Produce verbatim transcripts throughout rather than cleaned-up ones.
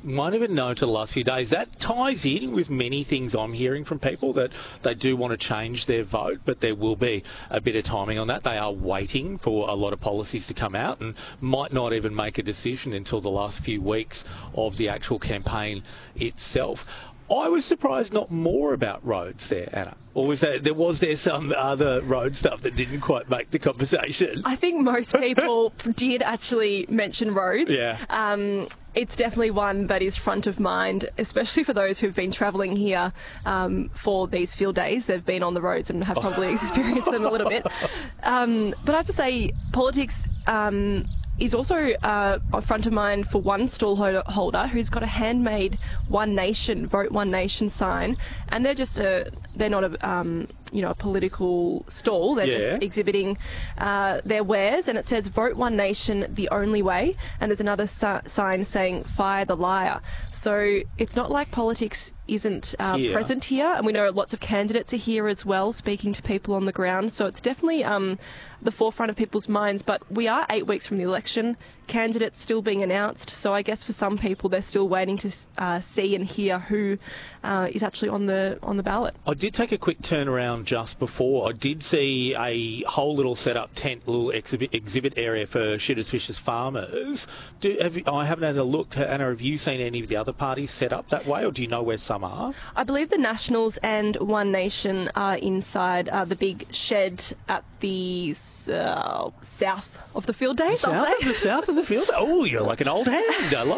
won't even know until the last few days. That ties in with many things I'm hearing from people, that they do want to change their vote, but there will be a bit of timing on that. They are waiting for a lot of policies to come out and might not even make a decision until the last few weeks of the actual campaign itself. I was surprised not more about roads there, Anna. Or was there, there was there some other road stuff that didn't quite make the conversation? I think most people did actually mention roads. Yeah. Um, it's definitely one that is front of mind, especially for those who've been travelling here um, for these field days. They've been on the roads and have probably experienced them a little bit. Um, but I have to say, politics Um, is also uh, front of mind for one stallholder who's got a handmade One Nation, Vote One Nation sign, and they're just a, they're not a, um, you know, a political stall. They're Yeah. just exhibiting uh, their wares, and it says "Vote One Nation, the only way," and there's another si- sign saying "Fire the liar." So it's not like politics isn't uh, Here. present here, and we know lots of candidates are here as well, speaking to people on the ground. So it's definitely um, the forefront of people's minds. But we are eight weeks from the election. Candidates still being announced. So I guess for some people, they're still waiting to uh, see and hear who uh, is actually on the on the ballot. I did take a quick turn around just before. I did see a whole little set-up tent, little exhibit, exhibit area for Shitters Fishers farmers. Do, have you, I haven't had a look. Anna, have you seen any of the other parties set up that way, or do you know where some are? I believe the Nationals and One Nation are inside uh, the big shed at the uh, south of the field days. South I'll say. of the south of the field? Oh, you're like an old hand. I love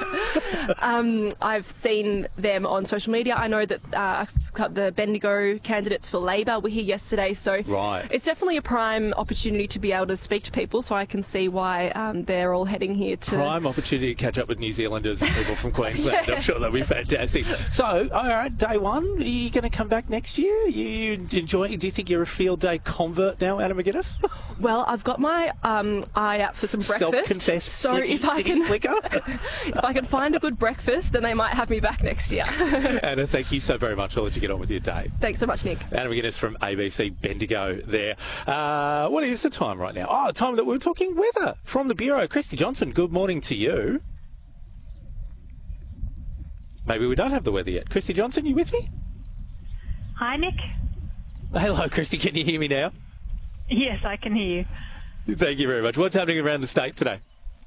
it. um, I've seen them on social media. I know that uh, the Bendigo candidates for Labor were here yesterday, so Right. it's definitely a prime opportunity to be able to speak to people, so I can see why um, they're all heading here to... Prime opportunity to catch up with New Zealanders and people from Queensland. Yeah. I'm sure that'll be fantastic. So, all right, day one, are you going to come back next year? You, you enjoy? Do you think you're a field day convert now, Anna McGuinness? Well, I've got my um, eye out for some breakfast. Self-confessed so slicky, if I can, flicker. if I can find a good breakfast, then they might have me back next year. Anna, thank you so very much. I'll let you get on with your day. Thanks so much, Nick. Anna McGuinness from A B C Bendigo there. Uh, what is the time right now? Oh, time that we were talking weather from the Bureau. Christy Johnson, good morning to you. Maybe we don't have the weather yet. Christy Johnson, you with me? Hi, Nick. Hello, Christy. Can you hear me now? Yes, I can hear you. Thank you very much. What's happening around the state today?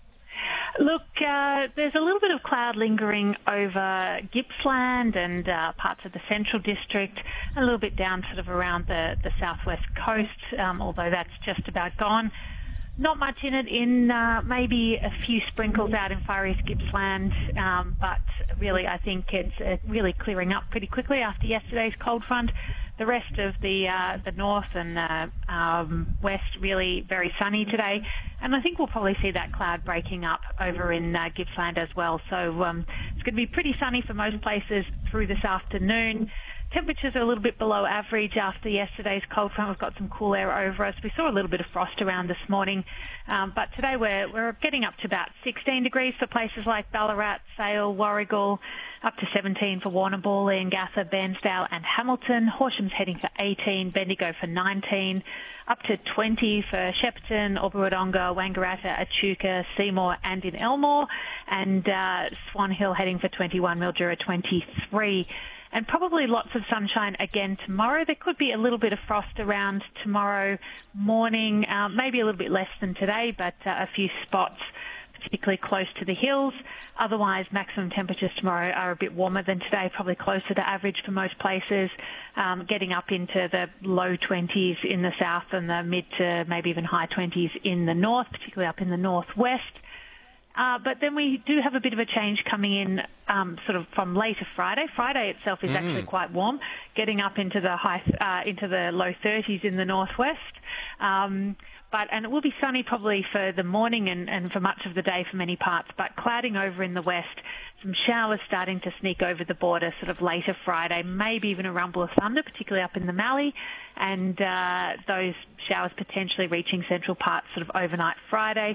Look, uh, there's a little bit of cloud lingering over Gippsland and uh, parts of the Central District, a little bit down sort of around the, the southwest coast, um, although that's just about gone. Not much in it, in uh, maybe a few sprinkles out in Far East Gippsland, um, but really I think it's uh, really clearing up pretty quickly after yesterday's cold front. The rest of the uh, the north and uh, um, west really very sunny today, and I think we'll probably see that cloud breaking up over in uh, Gippsland as well. So um, it's going to be pretty sunny for most places through this afternoon. Temperatures are a little bit below average after yesterday's cold front. We've got some cool air over us. We saw a little bit of frost around this morning, um, but today we're we're getting up to about sixteen degrees for places like Ballarat, Sale, Warragul, up to seventeen for Warrnambool, Gatha, Bairnsdale and Hamilton. Horsham's heading for eighteen, Bendigo for nineteen, up to twenty for Shepparton, Albury-Wodonga, Wangaratta, Echuca, Seymour and in Elmore, and uh, Swan Hill heading for twenty-one, Mildura twenty-three. And probably lots of sunshine again tomorrow. There could be a little bit of frost around tomorrow morning, uh, maybe a little bit less than today, but uh, a few spots, particularly close to the hills. Otherwise, maximum temperatures tomorrow are a bit warmer than today, probably closer to average for most places, um, getting up into the low twenties in the south and the mid to maybe even high twenties in the north, particularly up in the northwest. Uh, but then we do have a bit of a change coming in um, sort of from later Friday. Friday itself is mm. actually quite warm, getting up into the high, uh, into the low thirties in the northwest. Um, but and it will be sunny probably for the morning and, and for much of the day for many parts, but clouding over in the west. Some showers starting to sneak over the border sort of later Friday, maybe even a rumble of thunder, particularly up in the Mallee, and uh, those showers potentially reaching central parts sort of overnight Friday.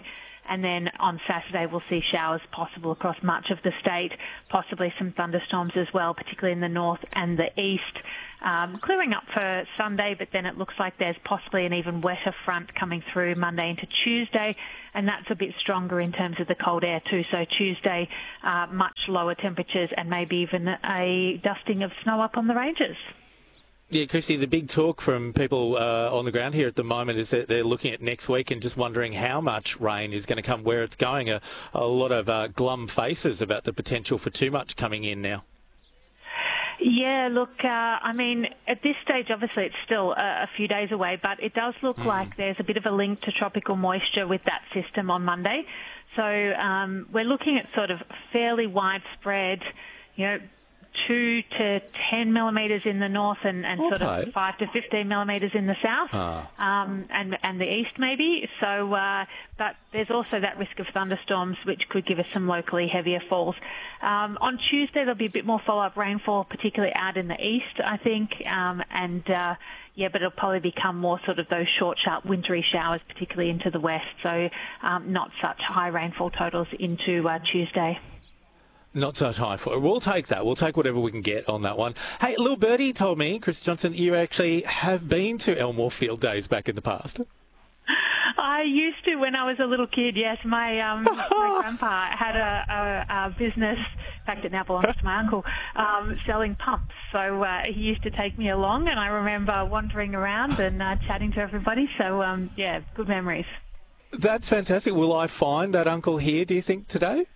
And then on Saturday, we'll see showers possible across much of the state, possibly some thunderstorms as well, particularly in the north and the east. Um, clearing up for Sunday, but then it looks like there's possibly an even wetter front coming through Monday into Tuesday, and that's a bit stronger in terms of the cold air too. So Tuesday, uh, much lower temperatures and maybe even a dusting of snow up on the ranges. Yeah, Chrissy, the big talk from people uh, on the ground here at the moment is that they're looking at next week and just wondering how much rain is going to come, where it's going. A, a lot of uh, glum faces about the potential for too much coming in now. Yeah, look, uh, I mean, at this stage, obviously, it's still a, a few days away, but it does look mm. like there's a bit of a link to tropical moisture with that system on Monday. So um, we're looking at sort of fairly widespread, you know, two to ten millimetres in the north and, and okay. sort of five to fifteen millimetres in the south ah. um, and, and the east maybe. So, uh, but there's also that risk of thunderstorms which could give us some locally heavier falls. Um, on Tuesday there'll be a bit more follow-up rainfall, particularly out in the east, I think, um, and uh, yeah, but it'll probably become more sort of those short, sharp, wintry showers, particularly into the west. So um, not such high rainfall totals into uh, Tuesday. Not such high for it. We'll take that. We'll take whatever we can get on that one. Hey, little birdie told me, Chris Johnson, you actually have been to Elmore Field Days back in the past. I used to when I was a little kid, yes. My um, my grandpa had a, a, a business, in fact it now belongs to my uncle, um, selling pumps. So uh, he used to take me along, and I remember wandering around and uh, chatting to everybody. So, um, yeah, good memories. That's fantastic. Will I find that uncle here, do you think, today?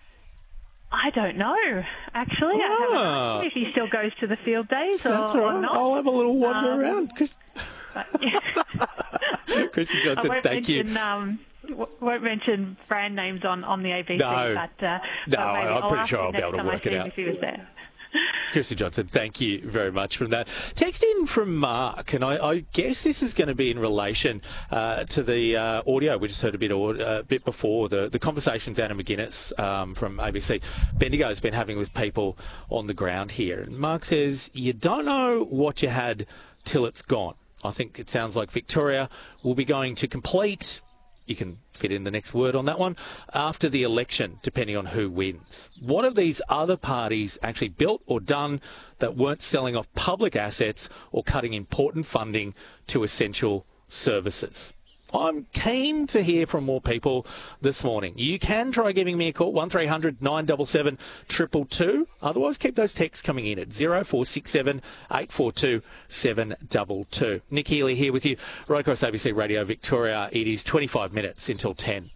I don't know, actually. Ah. I haven't asked him if he still goes to the field days That's or, right. or not. I'll have a little wander um, around. Chris... but, yeah. Chrissy Johnson, thank mention, you. Um, won't mention brand names on, on the A B C, no. but, uh, no, but maybe I'm I'll pretty ask sure him I'll be able to next time work I it see him out. if he was there. Chrissy Johnson, thank you very much for that. Text in from Mark, and I, I guess this is going to be in relation uh, to the uh, audio we just heard a bit, or, uh, bit before, the, the conversations Anna McGuinness um, from A B C Bendigo has been having with people on the ground here. And Mark says, you don't know what you had till it's gone. I think it sounds like Victoria will be going to complete, you can fit in the next word on that one, after the election, depending on who wins. What have these other parties actually built or done that weren't selling off public assets or cutting important funding to essential services? I'm keen to hear from more people this morning. You can try giving me a call, one three hundred nine seven seven two two two. Otherwise, keep those texts coming in at zero four six seven eight four two seven two two. Nick Healy here with you, right across A B C Radio Victoria. It is twenty-five minutes until ten.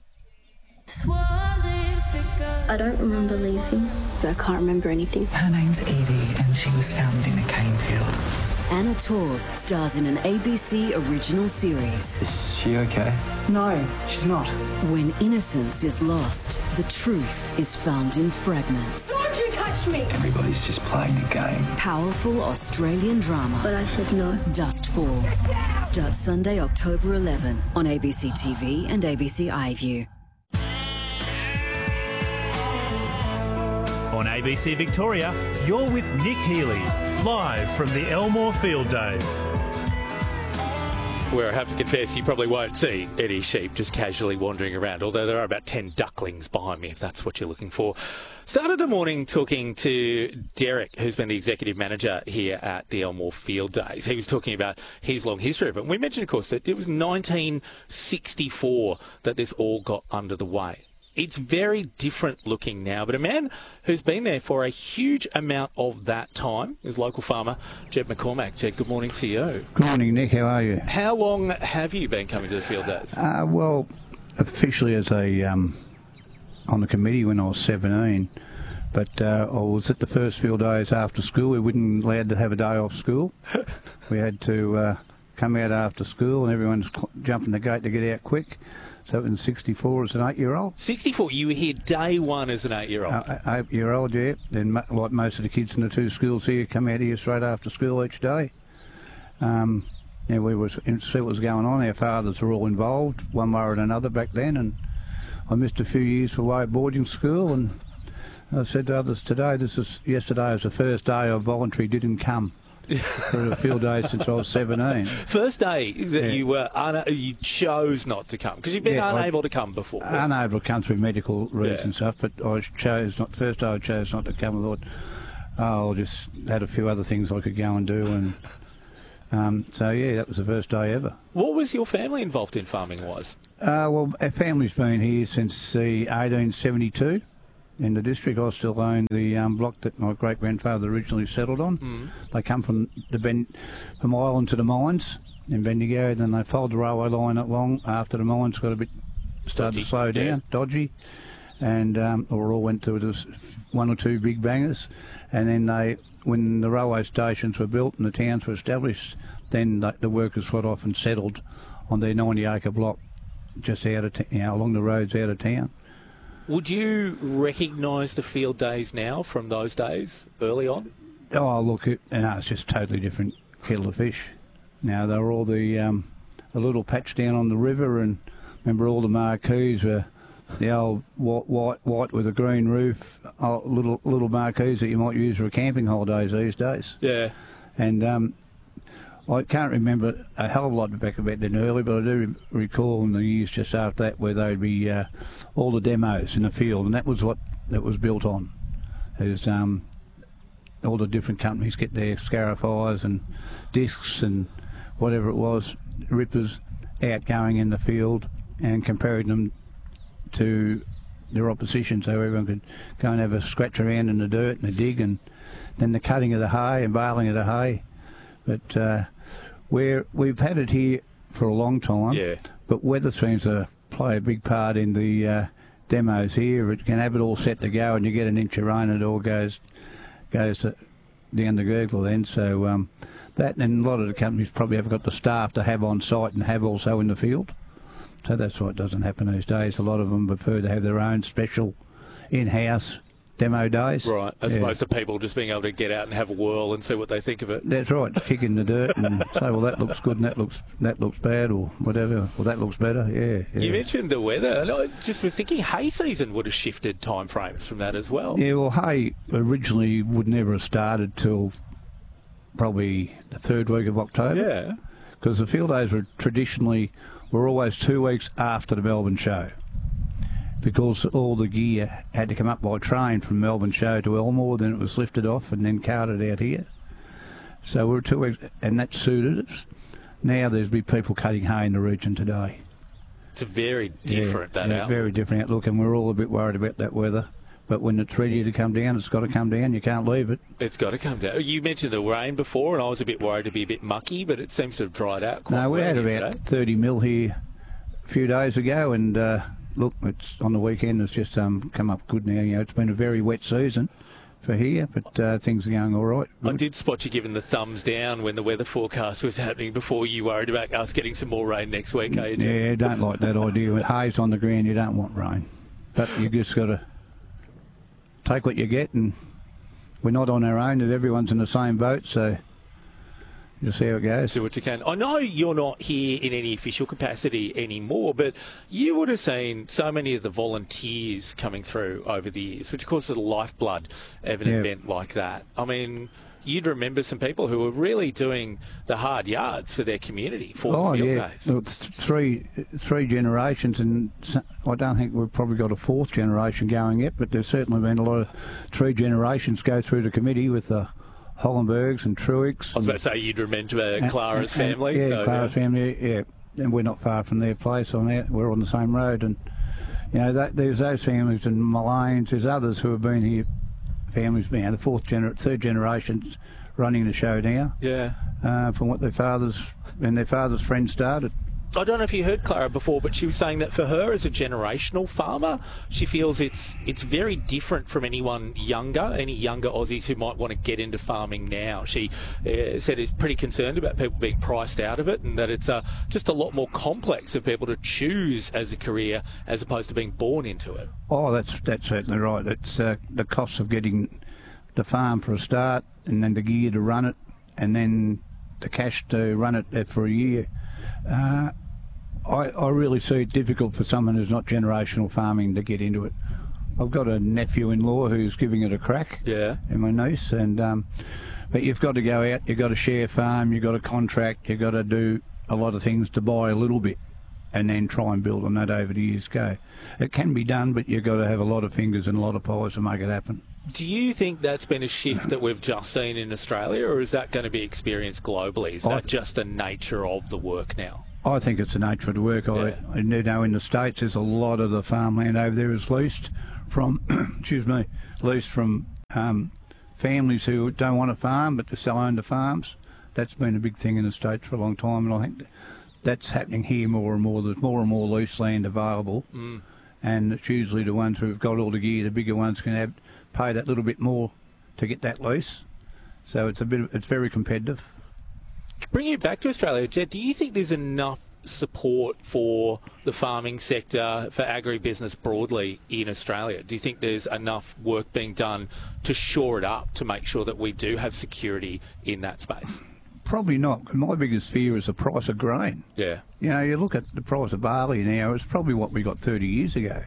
I don't remember leaving. I can't remember anything. Her name's Edie, and she was found in a cane field. Anna Torv stars in an A B C original series. Is she okay? No, she's not. When innocence is lost, the truth is found in fragments. Don't you touch me! Everybody's just playing a game. Powerful Australian drama. But I said no. Dustfall. Starts Sunday, October eleventh on A B C T V and A B C iView. On A B C Victoria, you're with Nick Healy, live from the Elmore Field Days. Where I have to confess, you probably won't see Eddie Sheep just casually wandering around, although there are about ten ducklings behind me, if that's what you're looking for. Started the morning talking to Derek, who's been the executive manager here at the Elmore Field Days. He was talking about his long history of it. And we mentioned, of course, that it was nineteen sixty-four that this all got under the way. It's very different looking now, but a man who's been there for a huge amount of that time is local farmer Jed McCormack. Jed, good morning to you. Good morning, Nick. How are you? How long have you been coming to the field days? Uh, well, officially as a um, on the committee when I was seventeen, but uh, I was at the first field days after school. We weren't allowed to have a day off school. We had to uh, come out after school, and everyone's jumping the gate to get out quick. So in sixty-four as an eight-year-old. sixty-four, you were here day one as an eight-year-old? Uh, eight-year-old, yeah. Then, like most of the kids in the two schools here, come out here straight after school each day. Um, yeah, we were to see what was going on. Our fathers were all involved, one way or another back then, and I missed a few years for way of boarding school, and I said to others today, this is yesterday was the first day I voluntary didn't come for a field day since I was seventeen. First day that Yeah. you were una- you chose not to come because you've been Yeah, I- unable to come before. Unable to come through medical reasons Yeah. and stuff, but I chose not. First day I chose not to come. I thought, oh, I'll just had a few other things I could go and do, and um, so yeah, that was the first day ever. What was your family involved in farming wise? Uh, well, our family's been here since the eighteen seventy-two in the district. I still own the um, block that my great grandfather originally settled on. Mm. They come from the ben- from Ireland to the mines in Bendigo, then they followed the railway line along after the mines got a bit started Dodgy, to slow down, yeah. dodgy, and um, or all went to this one or two big bangers, and then they, when the railway stations were built and the towns were established, then the, the workers got off and settled on their ninety acre block just out of t- you know, along the roads out of town. Would you recognise the field days now from those days early on? Oh, look, it, no, it's just totally different kettle of fish. Now, they were all the um, a little patch down on the river, and remember all the marquees were the old white, white, white with a green roof, oh, little little marquees that you might use for camping holidays these days. Yeah. And um, I can't remember a hell of a lot back about then early, but I do re- recall in the years just after that where they'd be uh, all the demos in the field, and that was what that was built on. Is um, all the different companies get their scarifiers and discs and whatever it was, rippers out going in the field and comparing them to their opposition, so everyone could go and have a scratch around in the dirt and the dig, and then the cutting of the hay and baling of the hay. But uh, we're, we've had it here for a long time, Yeah. but weather seems to play a big part in the uh, demos here. It can have it all set to go, and you get an inch of rain and it all goes goes to, down the gurgler then. So um, that, and a lot of the companies probably have got the staff to have on site and have also in the field. So that's why it doesn't happen these days. A lot of them prefer to have their own special in-house demo days. Right, as Yeah. opposed to people just being able to get out and have a whirl and see what they think of it. That's right. Kick in the dirt and say, well, that looks good and that looks that looks bad, or whatever. Well, that looks better. Yeah. yeah. You mentioned the weather, and I just was thinking hay season would have shifted time frames from that as well. Yeah, well, hay originally would never have started till probably the third week of October. Yeah. Because the field days were traditionally were always two weeks after the Melbourne show, because all the gear had to come up by train from Melbourne show to Elmore, then it was lifted off and then carted out here. So we were two weeks, and that suited us. Now there's been people cutting hay in the region today. It's a very different, yeah, that yeah, outlook. very different outlook, and we're all a bit worried about that weather. But when it's ready to come down, it's got to come down. You can't leave it. It's got to come down. You mentioned the rain before, and I was a bit worried to be a bit mucky, but it seems to have dried out quite No, we well had here about today. thirty mil here a few days ago, and uh, look, it's on the weekend. It's just um, come up good now. You know, it's been a very wet season for here, but uh, things are going all right. I did spot you giving the thumbs down when the weather forecast was happening before you worried about us getting some more rain next week, eh? Jim? Yeah, don't like that idea. With haze on the ground, you don't want rain, but you just got to take what you get, and we're not on our own. That everyone's in the same boat, so just see how it goes. Do what you can. I know you're not here in any official capacity anymore, but you would have seen so many of the volunteers coming through over the years, which of course is the lifeblood of an Yeah. event like that. I mean, you'd remember some people who were really doing the hard yards for their community for Oh the field yeah, days. Well, th- three three generations, and s- I don't think we've probably got a fourth generation going yet. But there's certainly been a lot of three generations go through the committee with the Hollenbergs and Truicks. I was about to say you'd remember uh, Clara's and- and- family. Yeah, so, Clara's yeah. family. Yeah, and we're not far from their place. On there, we're on the same road, and you know that, there's those families and Mullanes. There's others who have been here. Families, you know, the fourth gener- third generations running the show now. Yeah. Uh, from what their fathers and their fathers' friends started. I don't know if you heard Clara before, but she was saying that for her as a generational farmer, she feels it's it's very different from anyone younger, any younger Aussies who might want to get into farming now. She uh, said is pretty concerned about people being priced out of it, and that it's uh, just a lot more complex for people to choose as a career as opposed to being born into it. Oh, that's that's certainly right. It's uh, the cost of getting the farm for a start, and then the gear to run it, and then the cash to run it for a year. Uh, I, I really see it difficult for someone who's not generational farming to get into it. I've got a nephew-in-law who's giving it a crack. Yeah. And my niece, and um, but you've got to go out. You've got to share farm. You've got to contract. You've got to do a lot of things to buy a little bit, and then try and build on that over the years go. It can be done, but you've got to have a lot of fingers and a lot of pies to make it happen. Do you think that's been a shift that we've just seen in Australia, or is that going to be experienced globally? Is that just the nature of the work now? I think it's the nature of the work. Yeah. I, I know in the States there's a lot of the farmland over there is leased from, excuse me, leased from um, families who don't want to farm but they still own the farms. That's been a big thing in the States for a long time, and I think that's happening here more and more. There's more and more lease land available, mm. and it's usually the ones who've got all the gear, the bigger ones, can have pay that little bit more to get that lease. So it's a bit. Of, it's very competitive. Bringing it back to Australia, Jed, do you think there's enough support for the farming sector, for agribusiness broadly in Australia? Do you think there's enough work being done to shore it up, to make sure that we do have security in that space? Probably not. My biggest fear is the price of grain. Yeah. You know, you look at the price of barley now, it's probably what we got thirty years ago.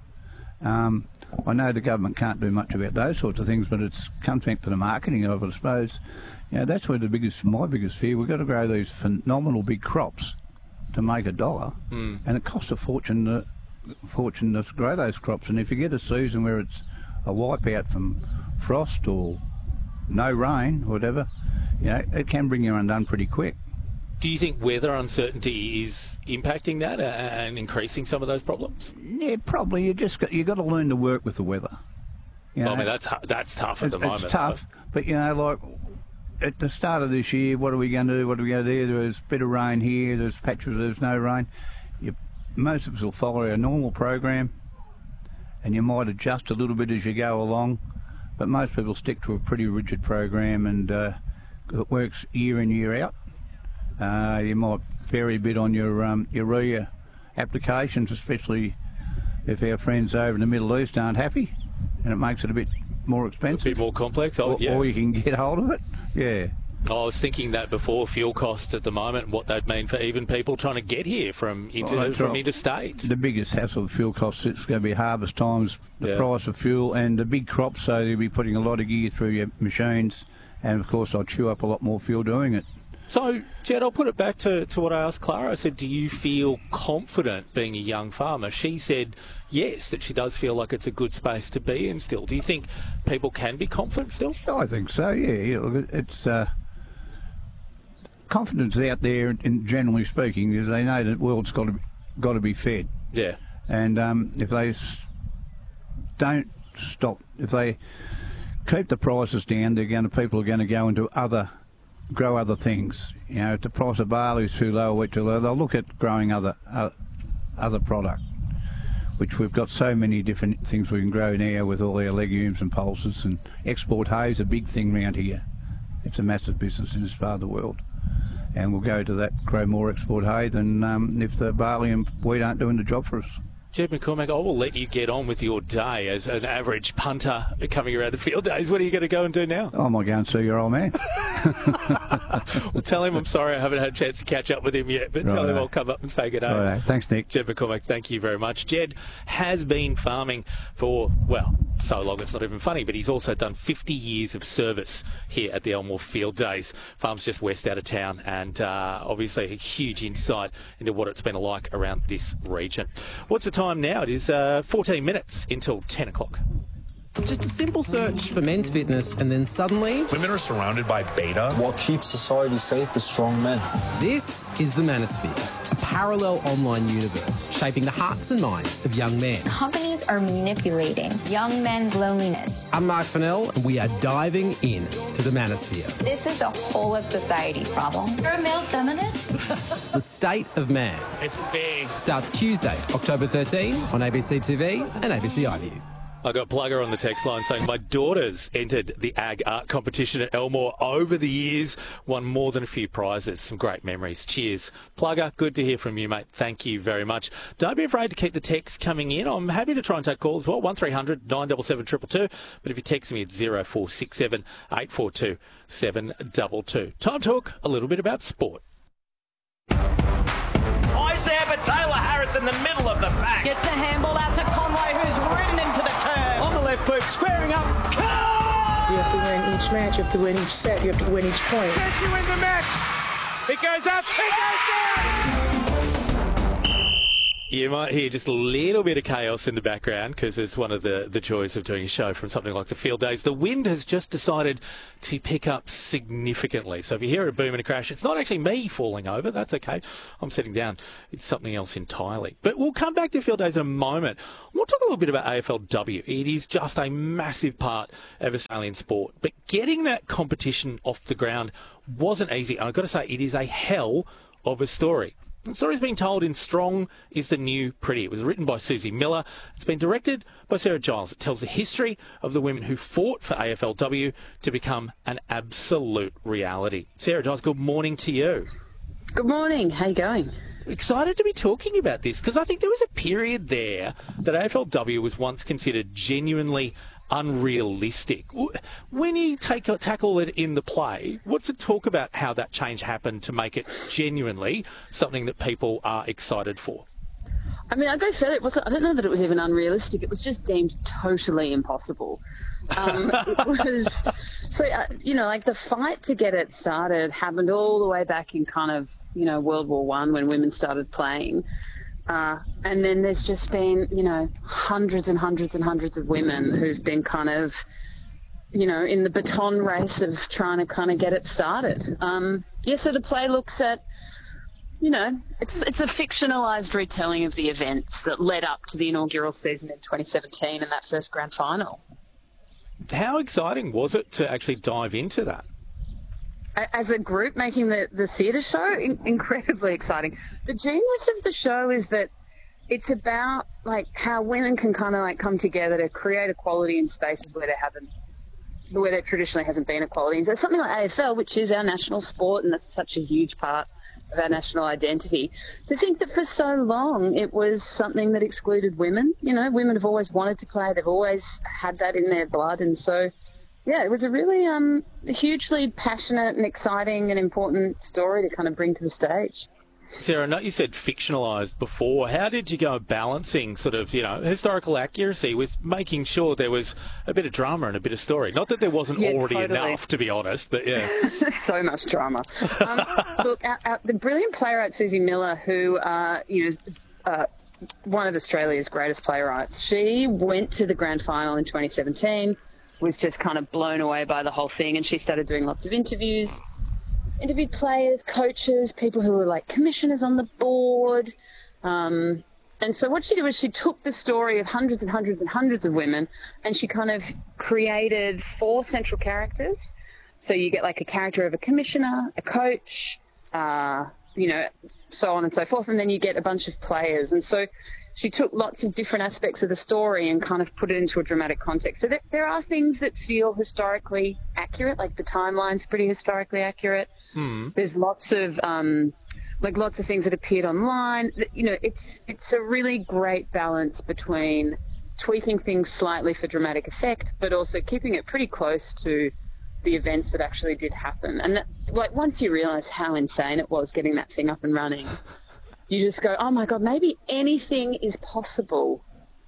Um, I know the government can't do much about those sorts of things, but it comes back to the marketing of it, I suppose. You know, that's where the biggest, my biggest fear, we've got to grow these phenomenal big crops to make a dollar, mm. and it costs a fortune to, fortune to grow those crops. And if you get a season where it's a wipeout from frost or no rain or whatever, you know, it can bring you undone pretty quick. Do you think weather uncertainty is impacting that and increasing some of those problems? Yeah, probably. You just got you got to learn to work with the weather. You know, well, I mean, that's that's tough at it, the moment. It's tough, but you know, like at the start of this year, what are we going to do? What are we going to do? There's a bit of rain here. There's patches. There's no rain. You, most of us will follow a normal program, and you might adjust a little bit as you go along. But most people stick to a pretty rigid program, and uh, it works year in, year out. Uh, you might vary a bit on your um, urea applications, especially if our friends over in the Middle East aren't happy, and it makes it a bit more expensive. A bit more complex, oh, or, yeah. or you can get hold of it, yeah. I was thinking that before, fuel costs at the moment, what they'd mean for even people trying to get here from inter, well, from right. interstate. The biggest hassle of fuel costs is going to be harvest times, the yeah. price of fuel, and the big crops, so you'll be putting a lot of gear through your machines, and of course I'll chew up a lot more fuel doing it. So, Jed, I'll put it back to, to what I asked Clara. I said, do you feel confident being a young farmer? She said yes, that she does feel like it's a good space to be in still. Do you think people can be confident still? I think so, yeah. Look, it's uh, confidence out there, in generally speaking, because they know that the world's got to be, got to be fed. Yeah. And um, if they s- don't stop, if they keep the prices down, they're going to people are going to go into other. grow other things. You know, if the price of barley is too low or wheat too low, they'll look at growing other uh, other product, which we've got so many different things we can grow now with all our legumes and pulses, and export hay is a big thing around here. It's a massive business in this part of the world, and we'll go to that, grow more export hay than um, if the barley and wheat aren't doing the job for us. Jed McCormack, I will let you get on with your day as an average punter coming around the field days. What are you going to go and do now? Oh, I might go and see your old man. Well, tell him I'm sorry I haven't had a chance to catch up with him yet, but right tell him I'll come up and say good day. Right. Thanks, Nick. Jed McCormack, thank you very much. Jed has been farming for, well, so long it's not even funny, but he's also done fifty years of service here at the Elmore Field Days. Farm's just west out of town, and uh, obviously a huge insight into what it's been like around this region. What's the time now? It is uh, fourteen minutes until ten o'clock. Just a simple search for men's fitness, and then suddenly women are surrounded by beta. What keeps society safe is strong men. This is the Manosphere, a parallel online universe shaping the hearts and minds of young men. Companies are manipulating young men's loneliness. I'm Mark Fennell, and we are diving in to the Manosphere. This is a whole of society problem. You're a male feminist? The State of Man. It's big. Starts Tuesday, October thirteenth on A B C T V and A B C iView. I got Plugger on the text line saying my daughter's entered the Ag Art competition at Elmore over the years, won more than a few prizes. Some great memories. Cheers. Plugger, good to hear from you, mate. Thank you very much. Don't be afraid to keep the texts coming in. I'm happy to try and take calls as well, one three hundred nine seven seven two two two. But if you text me, it's zero four six seven eight four two seven two two. Time to talk a little bit about sport. Eyes there, but Taylor Harris in the middle of the pack. Gets the handball out to Conway, who's ridden into the turn. Perth squaring up. You have to win each match, you have to win each set, you have to win each point. Yes, you win the match. It goes up, it goes down. You might hear just a little bit of chaos in the background because it's one of the, the joys of doing a show from something like the Field Days. The wind has just decided to pick up significantly. So if you hear a boom and a crash, it's not actually me falling over. That's okay. I'm sitting down. It's something else entirely. But we'll come back to Field Days in a moment. We'll talk a little bit about A F L W. It is just a massive part of Australian sport. But getting that competition off the ground wasn't easy. And I've got to say, it is a hell of a story. The story's been told in Strong is the New Pretty. It was written by Susie Miller. It's been directed by Sarah Giles. It tells the history of the women who fought for A F L W to become an absolute reality. Sarah Giles, good morning to you. Good morning. How you going? Excited to be talking about this because I think there was a period there that A F L W was once considered genuinely unrealistic. When you take tackle it in the play, what's the talk about how that change happened to make it genuinely something that people are excited for? I mean, I go further. It wasn't, I don't know that it was even unrealistic. It was just deemed totally impossible. Um, it was so uh, you know, like the fight to get it started happened all the way back in kind of you know World War One when women started playing. Uh, and then there's just been, you know, hundreds and hundreds and hundreds of women who've been kind of, you know, in the baton race of trying to kind of get it started. Um, yeah, so the play looks at, you know, it's it's a fictionalised retelling of the events that led up to the inaugural season in twenty seventeen and that first grand final. How exciting was it to actually dive into that? As a group making the, the theatre show, in, incredibly exciting. The genius of the show is that it's about like how women can kind of like come together to create equality in spaces where there haven't, where there traditionally hasn't been equality. So something like A F L, which is our national sport and that's such a huge part of our national identity, to think that for so long it was something that excluded women. You know, women have always wanted to play. They've always had that in their blood. And so, yeah, it was a really um, hugely passionate and exciting and important story to kind of bring to the stage. Sarah, I know you said fictionalised before. How did you go balancing sort of, you know, historical accuracy with making sure there was a bit of drama and a bit of story? Not that there wasn't yeah, already totally. enough, to be honest, but yeah. So much drama. Um, look, our, our, the brilliant playwright Susie Miller, who, uh, you know, is uh, one of Australia's greatest playwrights, she went to the grand final in twenty seventeen, was just kind of blown away by the whole thing, and she started doing lots of interviews, interviewed players, coaches, people who were like commissioners on the board. Um, and so what she did was she took the story of hundreds and hundreds and hundreds of women and she kind of created four central characters. So you get like a character of a commissioner, a coach, uh, you know, so on and so forth. And then you get a bunch of players. And so she took lots of different aspects of the story and kind of put it into a dramatic context. So there, there are things that feel historically accurate, like the timeline's pretty historically accurate. Mm. There's lots of, um, like lots of things that appeared online. You know, it's it's a really great balance between tweaking things slightly for dramatic effect, but also keeping it pretty close to the events that actually did happen. And that, like once you realise how insane it was getting that thing up and running, you just go, oh my God, maybe anything is possible.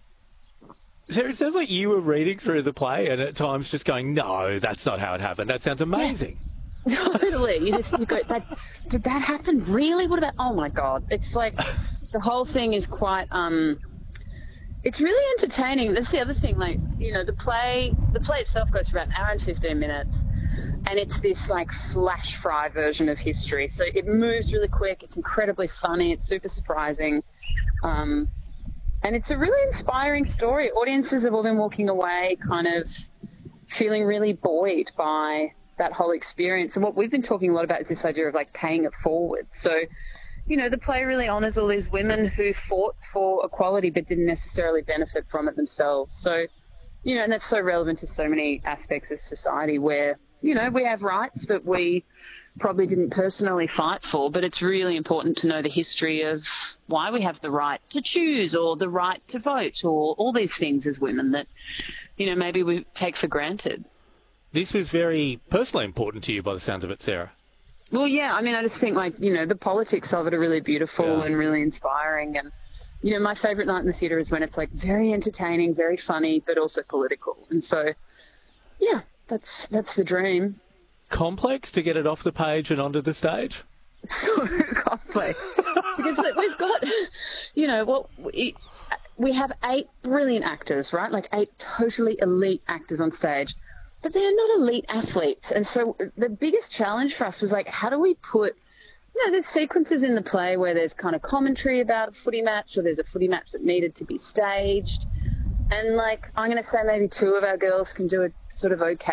Sarah, it sounds like you were reading through the play and at times just going, no, that's not how it happened. That sounds amazing. Yeah. Totally. You just you go, that, did that happen? Really? What about, oh my God. It's like the whole thing is quite, um, it's really entertaining. That's the other thing. Like, you know, the play, the play itself goes for about an hour and fifteen minutes. And it's this like flash fry version of history. So it moves really quick. It's incredibly funny. It's super surprising. Um, and it's a really inspiring story. Audiences have all been walking away kind of feeling really buoyed by that whole experience. And what we've been talking a lot about is this idea of like paying it forward. So, you know, the play really honours all these women who fought for equality but didn't necessarily benefit from it themselves. So, you know, and that's so relevant to so many aspects of society where, you know, we have rights that we probably didn't personally fight for, but it's really important to know the history of why we have the right to choose or the right to vote or all these things as women that, you know, maybe we take for granted. This was very personally important to you by the sounds of it, Sarah. Well, yeah, I mean, I just think, like, you know, the politics of it are really beautiful yeah. and really inspiring. And, you know, my favourite night in the theatre is when it's like very entertaining, very funny, but also political. And so, yeah, that's that's the dream. Complex to get it off the page and onto the stage? So complex. Because look, we've got, you know, what we, we have eight brilliant actors, right? Like eight totally elite actors on stage, but they're not elite athletes. And so the biggest challenge for us was like, how do we put, you know, there's sequences in the play where there's kind of commentary about a footy match, or there's a footy match that needed to be staged. And like, I'm going to say maybe two of our girls can do it sort of okay.